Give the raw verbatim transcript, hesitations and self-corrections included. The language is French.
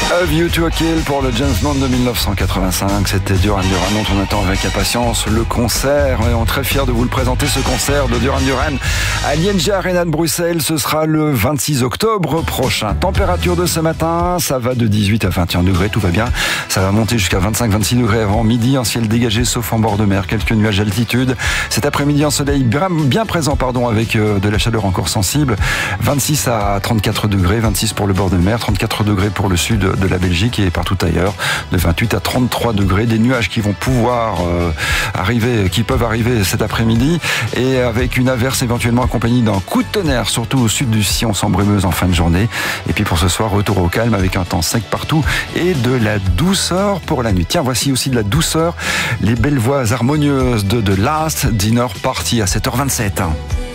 A View to a Kill pour le James Bond de mille neuf cent quatre-vingt-cinq. C'était Duran Duran dont on attend avec impatience le concert. Et on est très fiers de vous le présenter, ce concert de Duran Duran à l'I N G Arena de Bruxelles. Ce sera le vingt-six octobre prochain. Température de ce matin, ça va de dix-huit à vingt et un degrés, tout va bien. Ça va monter jusqu'à vingt-cinq à vingt-six degrés avant midi. Un ciel dégagé sauf en bord de mer, quelques nuages d'altitude. Cet après-midi, un soleil bien, bien présent pardon, avec de la chaleur encore sensible. vingt-six à trente-quatre degrés, vingt-six pour le bord de mer, trente-quatre degrés pour le sud de la Belgique et partout ailleurs, de vingt-huit à trente-trois degrés, des nuages qui vont pouvoir euh, arriver, qui peuvent arriver cet après-midi, et avec une averse éventuellement accompagnée d'un coup de tonnerre, surtout au sud du Sion, sans brumeuse en fin de journée. Et puis pour ce soir, retour au calme avec un temps sec partout et de la douceur pour la nuit. Tiens, voici aussi de la douceur, les belles voix harmonieuses de The Last Dinner Party à sept heures vingt-sept.